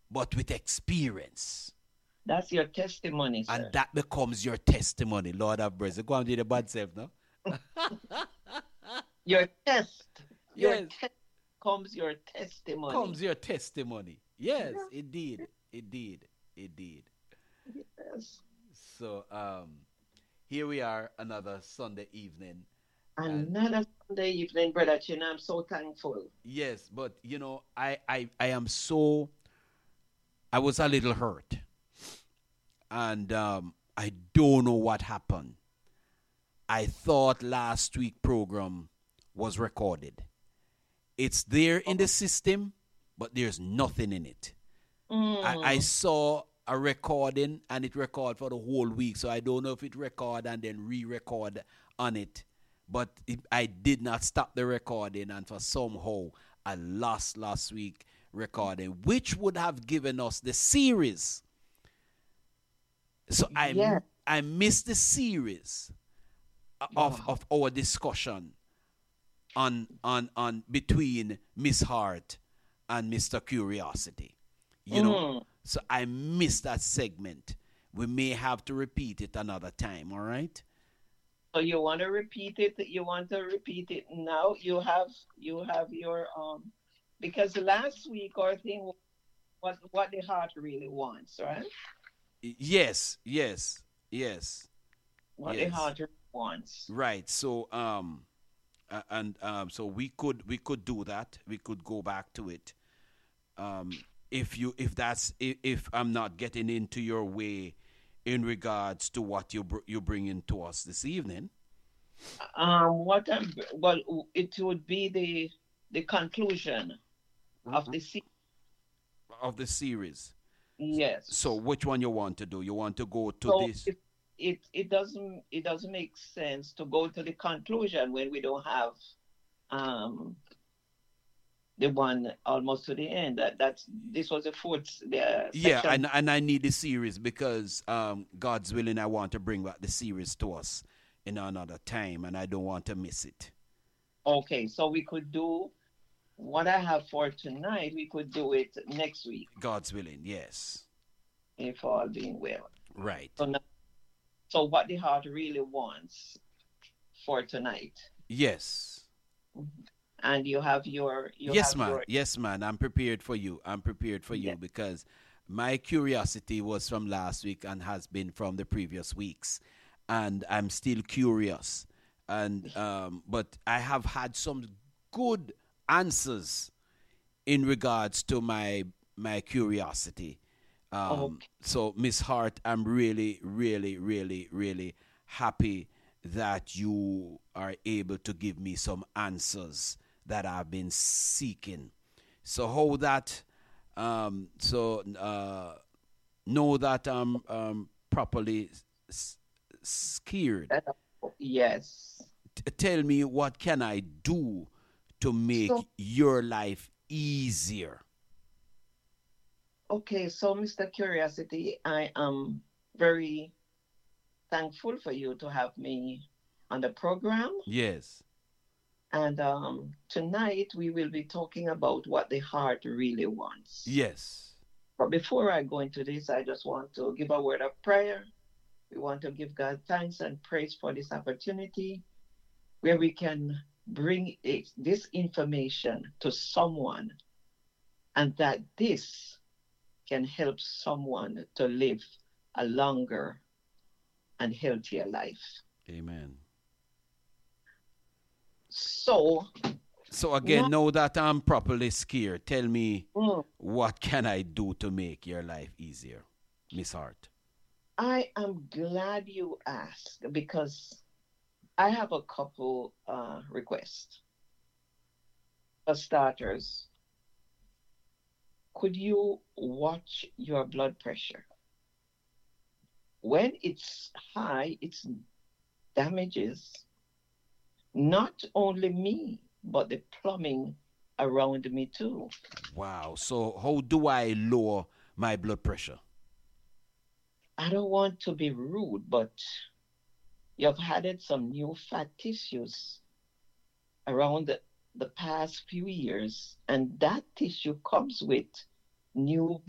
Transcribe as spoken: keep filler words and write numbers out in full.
but with experience. That's your testimony, And sir. that becomes your testimony. Lord have mercy. Go on do the bad self now. Your test, your Yes, test comes your testimony. comes your testimony. Yes, indeed. Indeed. Indeed. Yes. So um here we are another Sunday evening. And Another Sunday evening, Brother Chin. I'm so thankful. yes, but you know, I I, I am so I was a little hurt. And um I don't know what happened. I thought last week program was recorded. It's there in the system, but there's nothing in it. I, I Mm. saw a recording and it recorded for the whole week, so I don't know if it record and then re-record on it. But it, I did not stop the recording, and for somehow I lost last week recording, which would have given us the series. So I Yes. I missed the series of Wow. of our discussion on on on between Miss Hart and Mister Curiosity. You know, Mm. so I missed that segment. We may have to repeat it another time. All right. So you want to repeat it? You want to repeat it now? You have you have your um because last week our thing was what the heart really wants, right? Yes, yes, yes, What the yes. heart really wants. Right. So um uh, and um so we could we could do that. We could go back to it. Um if you if that's if, if I'm not getting into your way in regards to what you br- you bring into us this evening Um, what I'm well, it would be the the conclusion of the se- of the series. So yes. which one you want to do? You want to go to So this? it it it doesn't it doesn't make sense to go to the conclusion when we don't have um the one almost to the end. That that's this was the fourth the Yeah, section. and and I need the series because um God's willing I want to bring back the series to us in another time and I don't want to miss it. Okay, so we could do what I have for tonight. We could do it next week God's willing, yes. if all being well. Right. So now, so what the heart really wants for tonight. Yes. And you have your you Yes, have man. your Yes, man. I'm prepared for you. I'm prepared for yeah. you because my curiosity was from last week and has been from the previous weeks, and I'm still curious. And um, but I have had some good answers in regards to my my curiosity. Um, Okay. so Miss Hart, I'm really, really, really, really happy that you are able to give me some answers that I've been seeking. So how that um, so uh, know that I'm um, properly s- scared. Uh, yes. T- tell me what can I do to So make your life easier? okay, so mister Curiosity, I am very thankful for you to have me on the program. Yes. And um, tonight we will be talking about what the heart really wants. Yes. But before I go into this, I just want to give a word of prayer. We want to give God thanks and praise for this opportunity where we can bring it, this information to someone and that this can help someone to live a longer and healthier life. Amen. So So again, now now that I'm properly scared, tell me mm, what can I do to make your life easier, Miss Hart? I am glad you asked because I have a couple uh, requests. For starters, could you watch your blood pressure? When it's high, it damages not only me, but the plumbing around me too. Wow. So how do I lower my blood pressure? I don't want to be rude, but you've added some new fat tissues around the, the past few years, and that tissue comes with new